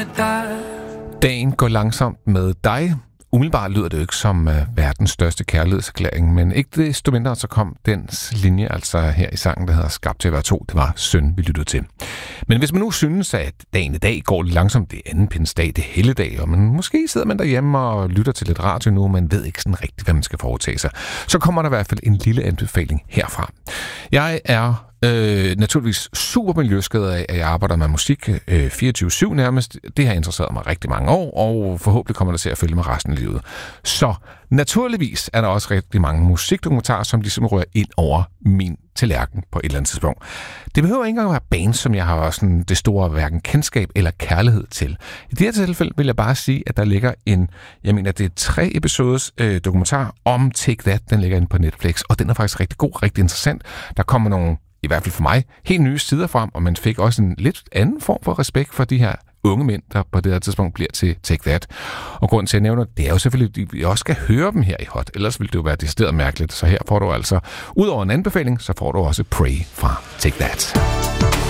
med dig. Dagen går langsomt med dig. Umiddelbart lyder det jo ikke som verdens største kærlighedserklæring, men ikke desto mindre så kom dens linje altså her i sangen, der hedder Skabt til at være to. Det var Søn, vi lyttede til. Men hvis man nu synes, at dagen i dag går lidt langsomt, det er anden pinsedag, det er helligdag, og man måske sidder man derhjemme og lytter til lidt radio nu, men ved ikke sådan rigtigt, hvad man skal foretage sig, så kommer der i hvert fald en lille anbefaling herfra. Jeg er naturligvis super miljøskadet af, at jeg arbejder med musik 24/7 nærmest. Det har interesseret mig rigtig mange år, og forhåbentlig kommer det til at følge mig resten af livet. Så naturligvis er der også rigtig mange musikdokumentarer, som ligesom rører ind over min tallerken på et eller andet tidspunkt. Det behøver ikke engang at være bands, som jeg har sådan det store hverken kendskab eller kærlighed til. I det her tilfælde vil jeg bare sige, at der ligger det er 3 episoders dokumentar om Take That. Den ligger inde på Netflix, og den er faktisk rigtig god, rigtig interessant. Der kommer nogle, i hvert fald for mig, helt nye sider frem, og man fik også en lidt anden form for respekt for de her unge mænd, der på det her tidspunkt bliver til Take That. Og grunden til, at jeg nævner det, er jo selvfølgelig, at vi også skal høre dem her i Hot, ellers ville det jo være decideret mærkeligt. Så her får du altså, ud over en anbefaling, så får du også Pray fra Take That.